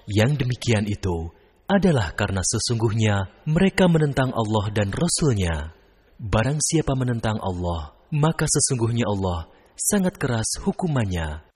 Yang demikian itu adalah karena sesungguhnya mereka menentang Allah dan Rasul-Nya. Barang siapa menentang Allah, maka sesungguhnya Allah sangat keras hukumannya.